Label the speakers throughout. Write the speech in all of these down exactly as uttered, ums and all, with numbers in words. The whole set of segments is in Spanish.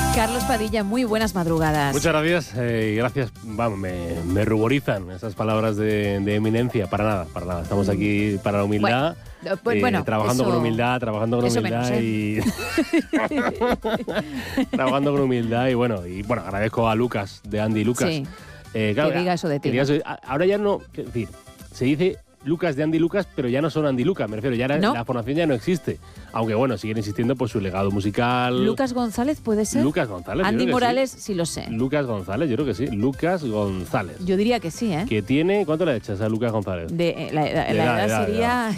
Speaker 1: Carlos Padilla, muy buenas madrugadas.
Speaker 2: Muchas gracias, eh, y gracias, vamos, me, me ruborizan esas palabras de, de eminencia, para nada, para nada. Estamos aquí para la humildad,
Speaker 1: bueno, pues,
Speaker 2: eh,
Speaker 1: bueno,
Speaker 2: trabajando
Speaker 1: eso,
Speaker 2: con humildad, trabajando con humildad
Speaker 1: menos, ¿eh?
Speaker 2: y trabajando con humildad y bueno, y bueno, agradezco a Lucas, de Andy Lucas.
Speaker 1: Sí,
Speaker 2: eh, claro,
Speaker 1: que diga eso de ti.
Speaker 2: que diga eso de- ahora ya no, es decir, se dice Lucas de Andy Lucas, pero ya no son Andy Lucas, me refiero, ya la,
Speaker 1: ¿No?
Speaker 2: la formación ya no existe. Aunque bueno, siguen insistiendo por su legado musical.
Speaker 1: Lucas González, ¿puede ser?
Speaker 2: Lucas González. yo
Speaker 1: Andy
Speaker 2: creo que
Speaker 1: Morales,
Speaker 2: sí.
Speaker 1: sí lo sé.
Speaker 2: Lucas González, yo creo que sí. Lucas González.
Speaker 1: Yo diría que sí, ¿eh?
Speaker 2: Que tiene, ¿cuánto le echas a Lucas González?
Speaker 1: De, eh, la, la-
Speaker 2: De
Speaker 1: la
Speaker 2: edad,
Speaker 1: edad,
Speaker 2: de
Speaker 1: sería...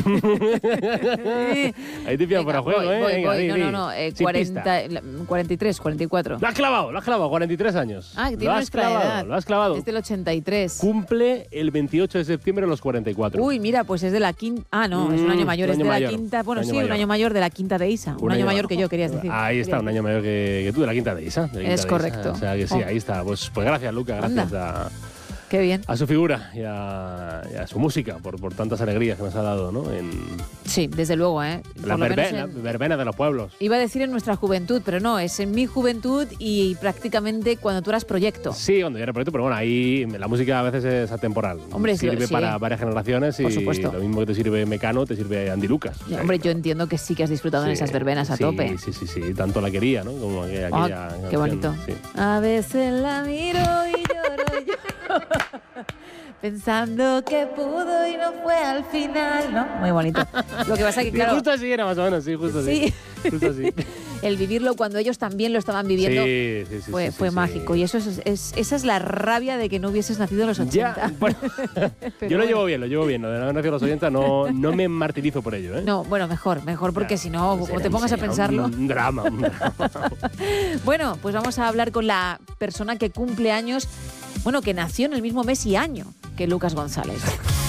Speaker 2: Ahí te pillan
Speaker 1: Venga,
Speaker 2: fuera juego,
Speaker 1: voy,
Speaker 2: ¿eh?
Speaker 1: voy,
Speaker 2: Venga,
Speaker 1: voy.
Speaker 2: di,
Speaker 1: No,
Speaker 2: di.
Speaker 1: no, no, eh,
Speaker 2: Sin
Speaker 1: cuarenta,
Speaker 2: pista.
Speaker 1: la- cuarenta y tres, cuarenta y cuatro.
Speaker 2: Lo has clavado, lo has clavado, cuarenta y tres años.
Speaker 1: Ah, que
Speaker 2: lo
Speaker 1: tiene
Speaker 2: has
Speaker 1: nuestra
Speaker 2: clavado,
Speaker 1: edad.
Speaker 2: lo has clavado.
Speaker 1: Es del ochenta y tres.
Speaker 2: Cumple el veintiocho de septiembre los cuarenta y cuatro.
Speaker 1: Uy, mira, pues es de la quinta... Ah, no, es un
Speaker 2: Mm,
Speaker 1: año mayor,
Speaker 2: un
Speaker 1: es
Speaker 2: año
Speaker 1: de
Speaker 2: mayor,
Speaker 1: la quinta... Bueno,
Speaker 2: un año
Speaker 1: sí, un
Speaker 2: mayor.
Speaker 1: año mayor de la quinta de Isa. Un,
Speaker 2: Un
Speaker 1: año
Speaker 2: año
Speaker 1: mayor
Speaker 2: mayor.
Speaker 1: que yo, querías decir.
Speaker 2: Ahí está, un año mayor que, que tú, de la quinta de Isa. de la quinta
Speaker 1: Es
Speaker 2: de
Speaker 1: correcto.
Speaker 2: Isa. O sea que sí,
Speaker 1: Oh.
Speaker 2: ahí está. Pues, pues gracias, Lucas, gracias a,
Speaker 1: Qué bien.
Speaker 2: a su figura y a, y a su música por, por tantas alegrías que nos ha dado, ¿no? En
Speaker 1: Sí, desde luego, ¿eh? Por
Speaker 2: la
Speaker 1: lo menos
Speaker 2: verbena,
Speaker 1: en-
Speaker 2: verbena de los pueblos.
Speaker 1: Iba a decir en nuestra juventud, pero no, es en mi juventud y prácticamente cuando tú eras proyecto.
Speaker 2: Sí, cuando yo era proyecto, pero bueno, ahí la música a veces es atemporal.
Speaker 1: Hombre, sí,
Speaker 2: sirve
Speaker 1: sí.
Speaker 2: para varias generaciones y
Speaker 1: Por supuesto.
Speaker 2: lo mismo que te sirve Mecano, te sirve Andy Lucas. O sea,
Speaker 1: Hombre, yo entiendo que sí que has disfrutado en
Speaker 2: sí,
Speaker 1: esas verbenas a
Speaker 2: sí,
Speaker 1: tope.
Speaker 2: Sí, sí, sí, tanto la quería, ¿no? Como aquella,
Speaker 1: Ah,
Speaker 2: aquella
Speaker 1: qué
Speaker 2: canción,
Speaker 1: bonito.
Speaker 2: sí.
Speaker 1: A veces la miro y lloro yo, pensando que pudo y no fue al final, ¿no? Muy bonito. Lo que pasa que,
Speaker 2: Sí,
Speaker 1: claro,
Speaker 2: justo así era más o menos, sí, justo así.
Speaker 1: Sí.
Speaker 2: Justo así.
Speaker 1: el vivirlo cuando ellos también lo estaban viviendo
Speaker 2: Sí, sí, sí,
Speaker 1: fue,
Speaker 2: sí,
Speaker 1: fue
Speaker 2: sí,
Speaker 1: mágico.
Speaker 2: sí.
Speaker 1: Y eso es, es- esa es la rabia de que no hubieses nacido en los
Speaker 2: Ya,
Speaker 1: ochenta.
Speaker 2: bueno,
Speaker 1: Pero
Speaker 2: yo lo
Speaker 1: bueno.
Speaker 2: llevo bien, lo llevo bien. Lo de no haber nacido a los ochenta no, no me martirizo por ello, ¿eh?
Speaker 1: No, bueno, mejor, mejor, porque
Speaker 2: Ya,
Speaker 1: si no, como
Speaker 2: sería-
Speaker 1: te pongas a
Speaker 2: sería
Speaker 1: pensarlo.
Speaker 2: Un, un drama, un drama.
Speaker 1: Bueno, pues vamos a hablar con la persona que cumple años, bueno, que nació en el mismo mes y año que Lucas González.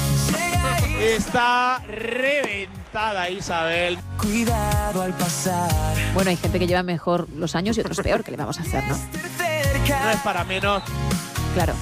Speaker 3: Está reventada Isabel.
Speaker 4: Cuidado al pasar.
Speaker 1: Bueno, hay gente que lleva mejor los años y otros peor, ¿qué le vamos a hacer, no?
Speaker 3: No es para menos.
Speaker 1: Claro.